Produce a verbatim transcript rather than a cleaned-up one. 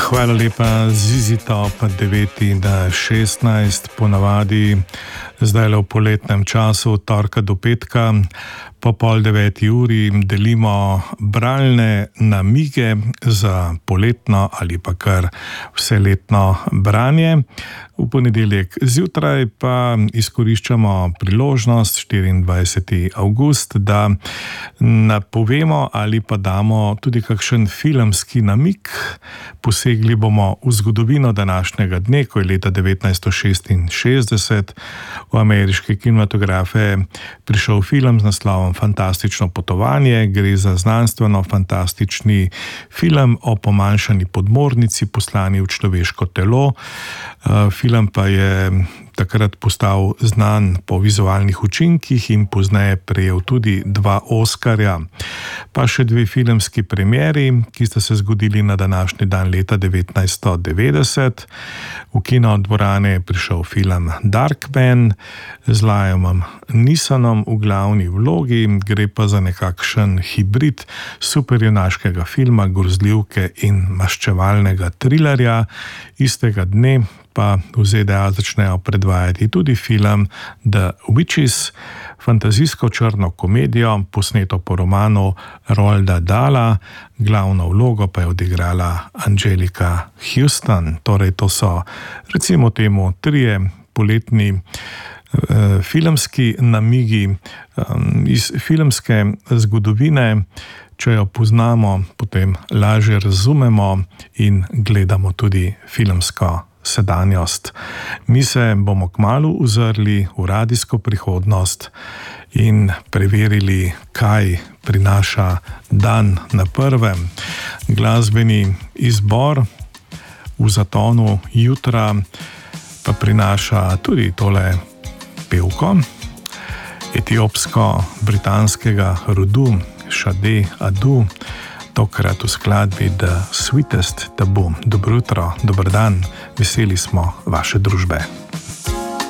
Hvala lepa, Zizi Top, devet do šestnajst, ponavadi zdaj le v poletnem času, torka do petka, po pol deveti uri delimo bralne namige za poletno ali pa kar vseletno branje. V ponedeljek zjutraj pa izkoriščamo priložnost, štiriindvajseti avgust, da napovemo ali pa damo tudi kakšen filmski namig. Posegli bomo v zgodovino današnjega dne, ko je leta devetnajststo šestinšestdeset v ameriške kinematografe prišel film z naslovom Fantastično potovanje. Gre za znanstveno-fantastični film o pomanjšani podmornici, poslani v človeško telo. Film pa je takrat postal znan po vizualnih učinkih in pozneje prejel tudi dva Oskarja. Pa še dve filmski premieri, ki sta se zgodili na današnji dan leta devetnajststo devetdeset. V kinodvorane je prišel film Darkman z Liamom Neesonom v glavni vlogi. Gre pa za nekakšen hibrid superjunaškega filma, grozljivke in maščevalnega trilerja. Istega dne pa v Z D A začnejo predvajati tudi film The Witches, fantazijsko črno komedijo, posneto po romanu Roalda Dahla, glavno vlogo pa je odigrala Angelika Houston. Torej to so recimo temu trije poletni eh, filmski namigi eh, iz filmske zgodovine. Če jo poznamo, potem lažje razumemo in gledamo tudi filmsko sedanjost. Mi se bomo kmalu uzrli v radijsko prihodnost in preverili, kaj prinaša dan na prvem. Glasbeni izbor v zatonu jutra pa prinaša tudi tole pevko etiopsko-britanskega rodu Sade Adu, tokrat v skladbi The Sweetest Taboo. Dobro jutro, dober dan, veseli smo vaše družbe.